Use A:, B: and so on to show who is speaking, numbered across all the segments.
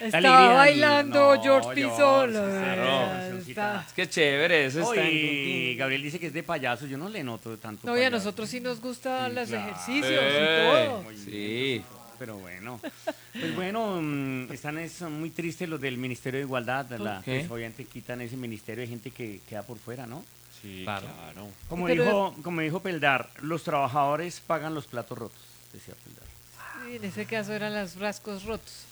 A: Estaba bailando
B: No,
A: George Pizol.
B: claro,
A: Está-
C: Es que chévere, eso está
B: Y Gabriel dice que es de payaso, yo no le noto tanto
A: No, y a
B: payaso.
A: nosotros sí nos gustan
B: Sí,
A: los
B: claro.
A: ejercicios y todo.
B: Muy bien,
C: Sí.
B: pero bueno. Pues bueno, son muy tristes los del Ministerio de Igualdad.
C: qué?
B: Pues obviamente quitan ese ministerio de gente que queda por fuera, ¿no?
D: Sí,
C: Claro.
D: claro.
B: Como dijo Peldar, los trabajadores pagan los platos rotos, decía Peldar.
A: Sí, en ese caso eran los frascos rotos.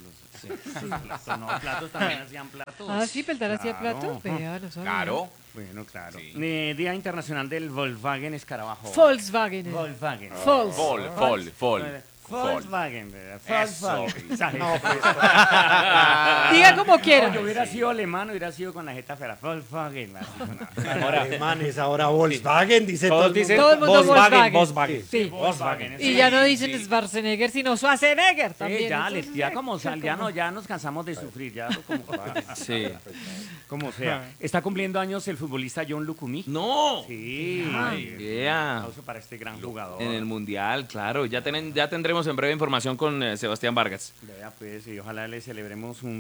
B: Platos también hacían platos.
A: Ah, sí, Peldar hacía
B: Claro.
A: platos. Vea, no sabía.
D: Claro.
B: Bueno, claro.
D: Sí.
B: Día Internacional del Volkswagen Escarabajo.
A: Volkswagen.
B: Volkswagen.
A: Volks.
B: Volkswagen, ¿verdad?
D: Eso.
B: Volkswagen.
D: No, pues.
A: Diga como quiera.
B: Yo hubiera sido alemán, hubiera sido con la jeta fera. Volkswagen.
E: Alemanes, ahora Volkswagen, dice todo
C: Todos
E: el mundo.
C: dicen
A: Todo el mundo Volkswagen.
C: Volkswagen.
A: Sí.
B: Volkswagen.
A: Y ya no dicen Schwarzenegger, sino Schwarzenegger también.
B: Sí, ya,
A: Entonces,
B: ya como sal, ya no, ya nos cansamos de sufrir, ya
C: Sí.
B: como sea. Está cumpliendo años el futbolista John Lucumí.
C: No.
B: Sí.
C: Yeah.
B: Aplauso para este gran jugador.
C: En el Mundial, claro. Ya tendremos en breve información con Sebastián Vargas.
B: Vea, pues, y ojalá le celebremos un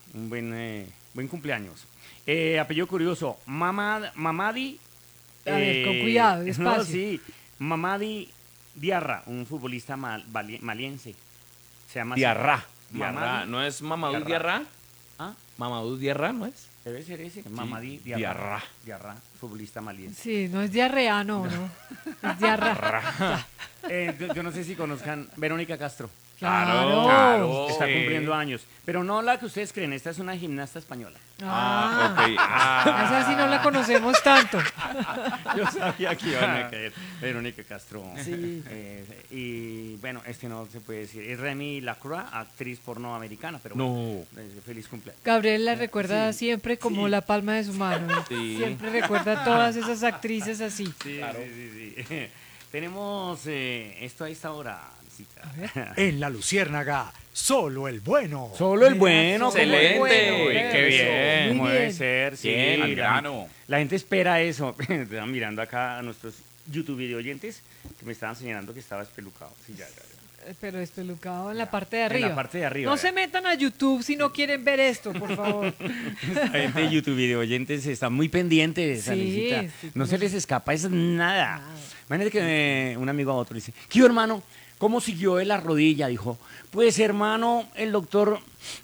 B: buen cumpleaños. Apellido curioso, Mamadi.
A: A ver, con cuidado, despacio.
B: No, sí, Mamadi Diarra, un futbolista maliense. Se llama así.
C: Diarra.
B: Mamadi.
C: ¿No es Mamadou
B: Diarra.
C: Diarra?
B: ¿Ah?
C: ¿Mamadou Diarra no es?
B: Debe ser ese, Mamadi Diarra. Diarra, futbolista maliense.
A: Sí, no es diarrea, no. Es diarra.
B: Yo no sé si conozcan Verónica Castro.
A: Claro.
B: Está cumpliendo años. Pero no la que ustedes creen, esta es una gimnasta española.
A: Ah,
C: ok.
A: esa sí no la conocemos tanto.
B: Yo sabía que iban a caer. Verónica Castro.
A: Sí.
B: Y bueno, no se puede decir. Es Remy Lacroix, actriz porno americana. Pero
C: No.
B: bueno, feliz cumpleaños.
A: Gabriel la recuerda
B: Sí.
A: siempre como
B: Sí.
A: la palma de su mano.
C: Sí.
A: Siempre recuerda a todas esas actrices así.
B: Sí, sí. Tenemos esto a esta hora.
F: En la Luciérnaga, solo el bueno.
B: Solo el bueno.
C: Excelente.
B: como el bueno,
C: Uy, qué
B: eso,
C: bien.
B: Como
A: Muy
B: debe
A: bien.
B: ser. Sí,
C: Bien,
D: al grano.
B: La gente espera eso. Estaba mirando acá a nuestros YouTube video oyentes que me estaban señalando que estaba espelucado. Sí, ya.
A: Pero espelucado en la parte de arriba.
B: En la parte de arriba.
A: No se metan a YouTube si no quieren ver esto, por favor.
B: La gente de YouTube video oyentes está muy pendiente de esa
A: Sí,
B: visita.
A: sí,
B: No se les escapa es nada.
A: Nada.
B: Imagínate que un amigo a otro le dice, ¿qué hermano? ¿Cómo siguió de la rodilla? Dijo, pues hermano, el doctor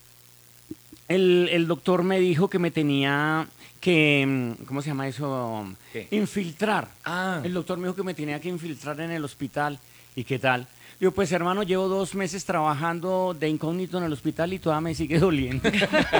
B: me dijo que me tenía que, ¿cómo se llama eso?
C: ¿Qué?
B: Infiltrar.
C: Ah.
B: El doctor me dijo que me tenía que infiltrar en el hospital. ¿Y qué tal? Digo, pues hermano, llevo 2 meses trabajando de incógnito en el hospital y todavía me sigue doliendo.
C: Eso está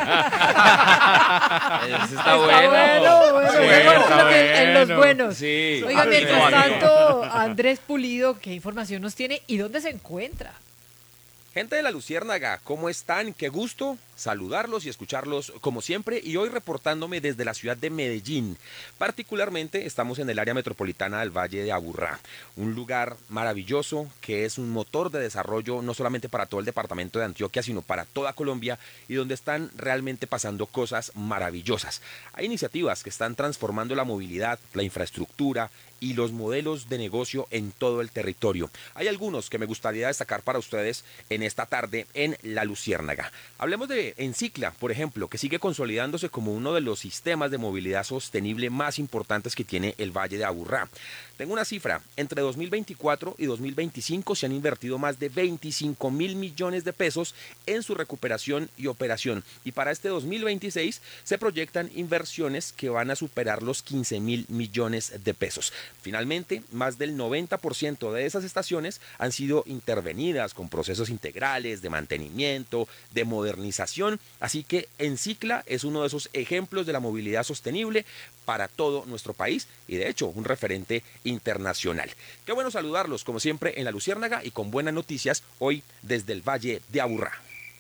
A: Está
C: bueno.
A: bueno.
C: Está
A: Creo que en los
C: bueno.
A: buenos.
C: Sí.
A: Oigan, mientras
C: Válido.
A: tanto, Andrés Pulido, ¿qué información nos tiene y dónde se encuentra?
G: Gente de la Luciérnaga, ¿cómo están? Qué gusto saludarlos y escucharlos como siempre y hoy reportándome desde la ciudad de Medellín. Particularmente estamos en el área metropolitana del Valle de Aburrá, un lugar maravilloso que es un motor de desarrollo no solamente para todo el departamento de Antioquia, sino para toda Colombia y donde están realmente pasando cosas maravillosas. Hay iniciativas que están transformando la movilidad, la infraestructura y los modelos de negocio en todo el territorio. Hay algunos que me gustaría destacar para ustedes en esta tarde en La Luciérnaga. Hablemos de Encicla, por ejemplo, que sigue consolidándose como uno de los sistemas de movilidad sostenible más importantes que tiene el Valle de Aburrá. Tengo una cifra, entre 2024 y 2025 se han invertido más de 25.000 millones de pesos en su recuperación y operación. Y para este 2026 se proyectan inversiones que van a superar los 15.000 millones de pesos. Finalmente, más del 90% de esas estaciones han sido intervenidas con procesos integrales de mantenimiento, de modernización, así que Encicla es uno de esos ejemplos de la movilidad sostenible para todo nuestro país y de hecho un referente internacional. Qué bueno saludarlos como siempre en La Luciérnaga y con buenas noticias hoy desde el Valle de Aburrá.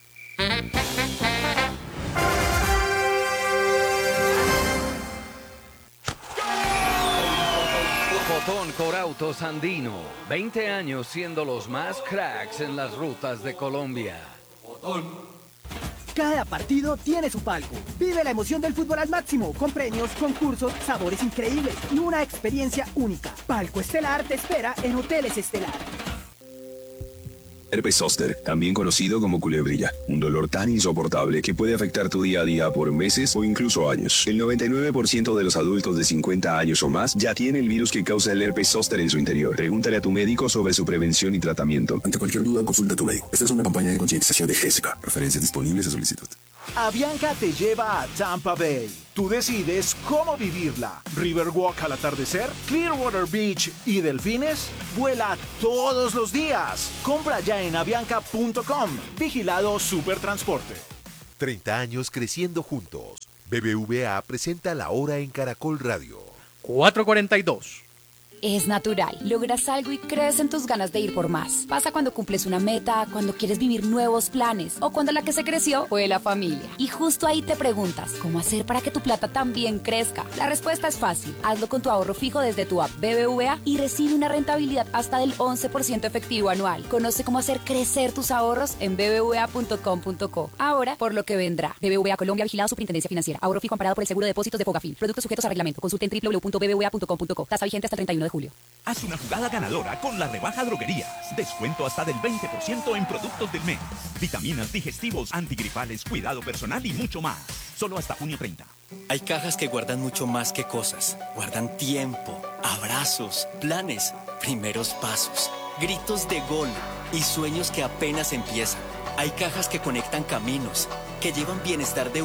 H: Fotón Corautos Andino, 20 años siendo los más cracks en las rutas de Colombia.
I: Cada partido tiene su palco. Vive la emoción del fútbol al máximo, con premios, concursos, sabores increíbles y una experiencia única. Palco Estelar te espera en Hoteles Estelar.
D: Herpes zóster, también conocido como culebrilla, un dolor tan insoportable que puede afectar tu día a día por meses o incluso años. El 99% de los adultos de 50 años o más ya tiene el virus que causa el herpes zóster en su interior. Pregúntale a tu médico sobre su prevención y tratamiento.
J: Ante cualquier duda, consulta a tu médico. Esta es una campaña de concientización de Jessica. Referencias disponibles a solicitud.
K: Avianca te lleva a Tampa Bay. Tú decides cómo vivirla. Riverwalk al atardecer, Clearwater Beach y delfines. Vuela todos los días. Compra ya en avianca.com. Vigilado Supertransporte.
L: 30 años creciendo juntos. BBVA presenta La Hora en Caracol Radio.
M: 4:42.
N: Es natural. Logras algo y crees en tus ganas de ir por más. Pasa cuando cumples una meta, cuando quieres vivir nuevos planes o cuando la que se creció fue la familia. Y justo ahí te preguntas, ¿cómo hacer para que tu plata también crezca? La respuesta es fácil. Hazlo con tu ahorro fijo desde tu app BBVA y recibe una rentabilidad hasta del 11% efectivo anual. Conoce cómo hacer crecer tus ahorros en bbva.com.co. Ahora, por lo que vendrá. BBVA Colombia, vigilado Superintendencia Financiera. Ahorro fijo amparado por el Seguro de Depósitos de Fogafín. Productos sujetos a reglamento. Consulte en www.bbva.com.co. Tasa vigente hasta el 31 de julio.
O: Haz una jugada ganadora con la rebaja Droguerías. Descuento hasta del 20% en productos del mes. Vitaminas, digestivos, antigripales, cuidado personal y mucho más. Solo hasta junio 30.
P: Hay cajas que guardan mucho más que cosas. Guardan tiempo, abrazos, planes, primeros pasos, gritos de gol y sueños que apenas empiezan. Hay cajas que conectan caminos, que llevan bienestar de